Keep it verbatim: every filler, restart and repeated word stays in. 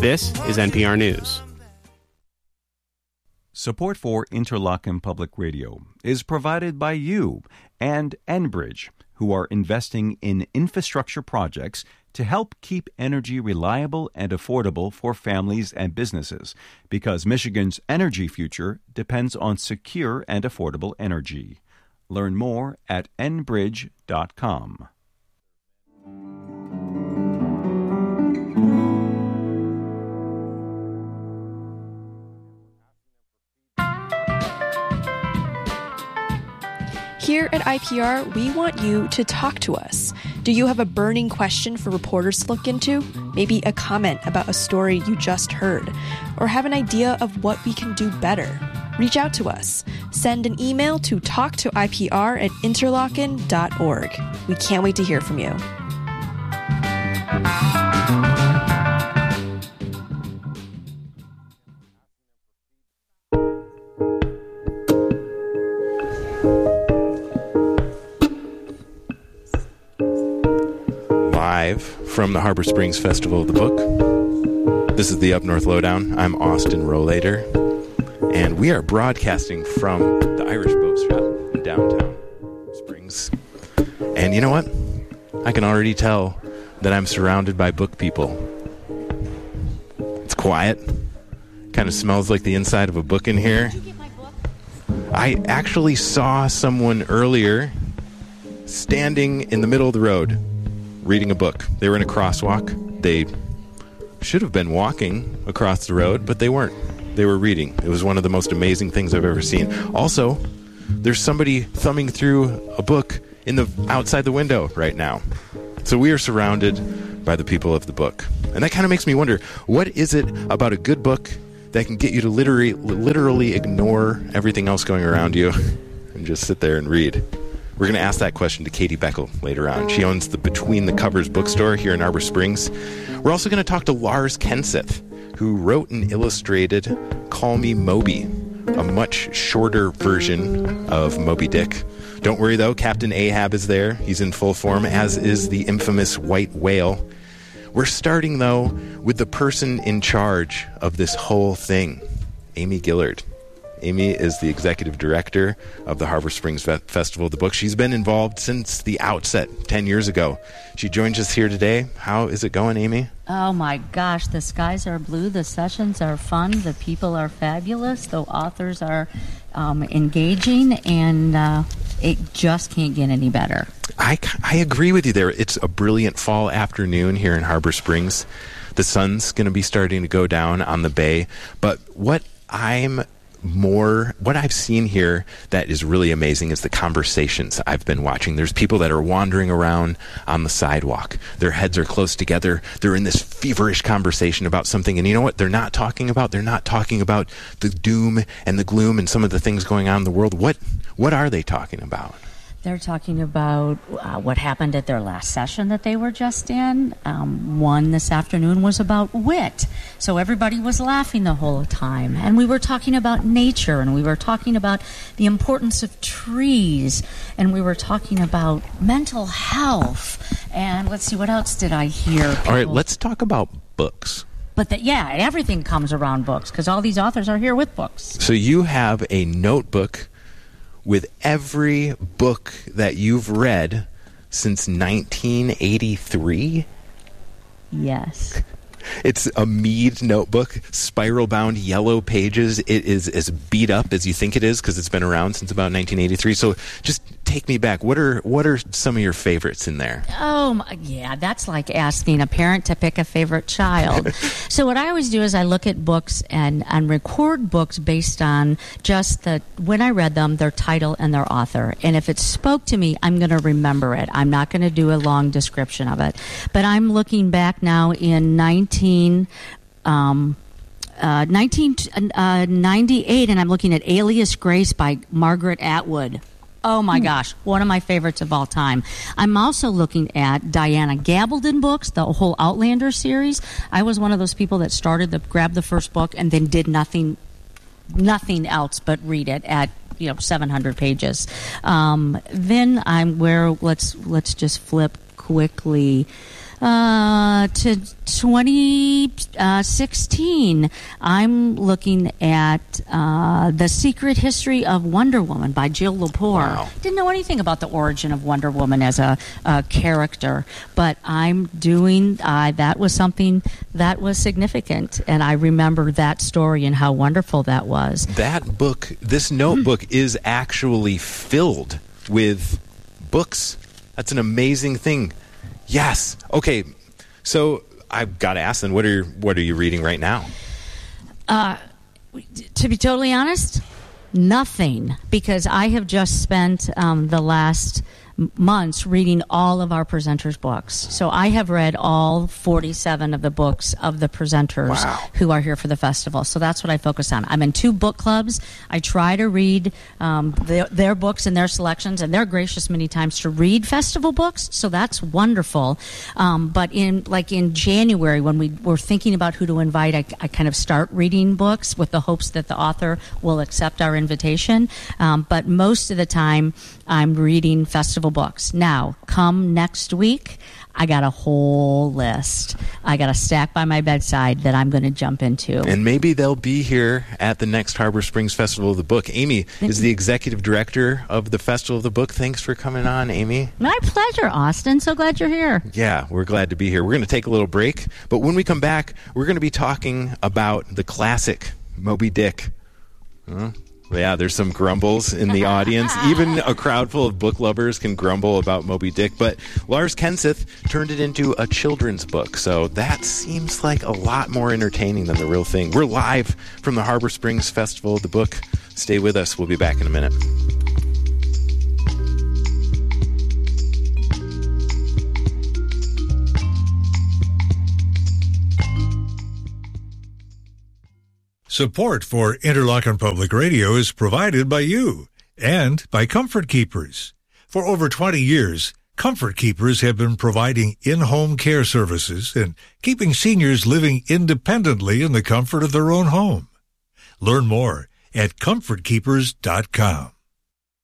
This is N P R News. Support for Interlochen Public Radio is provided by you and Enbridge, who are investing in infrastructure projects to help keep energy reliable and affordable for families and businesses, because Michigan's energy future depends on secure and affordable energy. Learn more at enbridge dot com. Here at I P R, we want you to talk to us. Do you have a burning question for reporters to look into? Maybe a comment about a story you just heard? Or have an idea of what we can do better? Reach out to us. Send an email to talk to I P R at interlochen dot org. We can't wait to hear from you. Live from the Harbor Springs Festival of the Book. This is the Up North Lowdown. I'm Austin Rollator, and we are broadcasting from the Irish Boat Shop in downtown Springs. And you know what? I can already tell that I'm surrounded by book people. It's quiet. Kind of smells like the inside of a book in here. Did you get my book? I actually saw someone earlier standing in the middle of the road reading a book. They were in a crosswalk. They should have been walking across the road, but they weren't. They were reading. It was one of the most amazing things I've ever seen. Also, there's somebody thumbing through a book in the outside the window right now. So we are surrounded by the people of the book. And that kind of makes me wonder, what is it about a good book that can get you to literally, literally ignore everything else going around you and just sit there and read? We're going to ask that question to Katie Beckel later on. She owns the Between the Covers bookstore here in Harbor Springs. We're also going to talk to Lars Kenseth, who wrote and illustrated Call Me Moby, a much shorter version of Moby Dick. Don't worry, though, Captain Ahab is there. He's in full form, as is the infamous White Whale. We're starting, though, with the person in charge of this whole thing, Amy Gillard. Amy is the executive director of the Harbor Springs Festival of the Book. She's been involved since the outset, ten years ago. She joins us here today. How is it going, Amy? Oh my gosh, the skies are blue, the sessions are fun, the people are fabulous, the authors are um, engaging, and uh, it just can't get any better. I, I agree with you there. It's a brilliant fall afternoon here in Harbor Springs. The sun's going to be starting to go down on the bay, but what I'm more what I've seen here that is really amazing is the conversations I've been watching. There's people that are wandering around on the sidewalk. Their heads are close together. They're in this feverish conversation about something, and you know what they're not talking about? They're not talking about the doom and the gloom and some of the things going on in the world. What what are they talking about? They're talking about uh, what happened at their last session that they were just in. Um, one this afternoon was about wit. So everybody was laughing the whole time. And we were talking about nature, and we were talking about the importance of trees, and we were talking about mental health. And let's see, what else did I hear? People... All right, let's talk about books. But the, yeah, everything comes around books, because all these authors are here with books. So you have a notebook with every book that you've read since nineteen eighty-three? Yes. It's a Mead notebook, spiral-bound yellow pages. It is as beat up as you think it is because it's been around since about nineteen eighty-three. So just take me back. What are what are some of your favorites in there? Oh, my, yeah, that's like asking a parent to pick a favorite child. So what I always do is I look at books and, and record books based on just the when I read them, their title and their author. And if it spoke to me, I'm going to remember it. I'm not going to do a long description of it. But I'm looking back now in nineteen... Um, uh, nineteen ninety-eight, and I'm looking at Alias Grace by Margaret Atwood. Oh, my gosh. One of my favorites of all time. I'm also looking at Diana Gabaldon books, the whole Outlander series. I was one of those people that started the grabbed the first book and then did nothing nothing else but read it at, you know, seven hundred pages. Um, then I'm where let's let's just flip quickly. uh, to twenty sixteen, I'm looking at uh, The Secret History of Wonder Woman by Jill Lepore. Wow. Didn't know anything about the origin of Wonder Woman as a, a character, but I'm doing, uh, that was something that was significant, and I remember that story and how wonderful that was. That book, this notebook, mm. is actually filled with books. That's an amazing thing. Yes. Okay. So I've got to ask then, what are what are you reading right now? Uh, to be totally honest, nothing, because I have just spent um, the last months reading all of our presenters' books. So I have read all forty-seven of the books of the presenters wow. who are here for the festival. So that's what I focus on. I'm in two book clubs. I try to read um, their, their books and their selections, and they're gracious many times to read festival books. So that's wonderful. Um, but in like in January, when we were thinking about who to invite, I, I kind of start reading books with the hopes that the author will accept our invitation. Um, but most of the time, I'm reading festival books. Now, come next week, I got a whole list. I got a stack by my bedside that I'm going to jump into. And maybe they'll be here at the next Harbor Springs Festival of the Book. Amy is the executive director of the Festival of the Book. Thanks for coming on, Amy. My pleasure, Austin. So glad you're here. Yeah, we're glad to be here. We're going to take a little break, but when we come back, we're going to be talking about the classic Moby Dick. Huh? Yeah, there's some grumbles in the audience. Even a crowd full of book lovers can grumble about Moby Dick. But Lars Kenseth turned it into a children's book. So that seems like a lot more entertaining than the real thing. We're live from the Harbor Springs Festival of the Book. Stay with us. We'll be back in a minute. Support for Interlochen Public Radio is provided by you and by Comfort Keepers. For over twenty years, Comfort Keepers have been providing in-home care services and keeping seniors living independently in the comfort of their own home. Learn more at comfort keepers dot com.